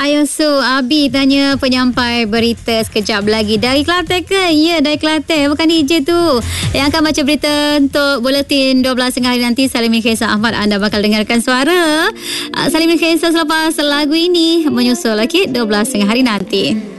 Ayusu, Abi tanya penyampai berita sekejap lagi. Dari Kelantan ke? Ya, dari Kelantan. Bukan DJ tu. Yang akan baca berita untuk Buletin 12 tengah hari nanti, Salimin Khairsa Ahmad. Anda bakal dengarkan suara Salimin Khairsa selepas lagu ini. Menyusul lagi 12 tengah hari nanti.